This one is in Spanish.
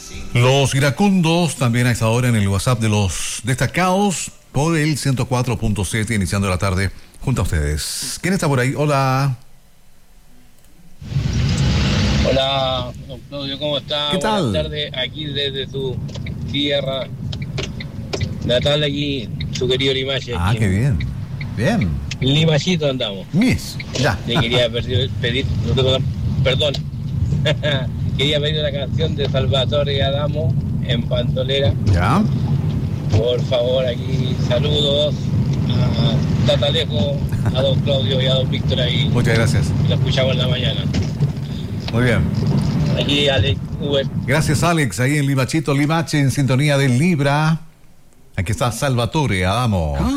Los iracundos también a esta hora en el WhatsApp de los destacados por el 104.7, iniciando la tarde junto a ustedes. ¿Quién está por ahí? Hola. Hola, don Claudio, ¿cómo está? ¿Qué tal? Buenas tardes, aquí desde su tierra natal, aquí, su querido Limache. Ah, qué bien. Bien. Limachito andamos. Miss, ya. Le quería pedir perdón. Quería pedir una canción de Salvatore Adamo en Pantolera. Ya. Por favor, aquí saludos a Tatalejo, a don Claudio y a don Víctor ahí. Muchas gracias. Lo escuchamos en la mañana. Muy bien. Aquí Alex Uber. Gracias, Alex, ahí en Limachito, Limache, en sintonía de Libra. Aquí está Salvatore Adamo.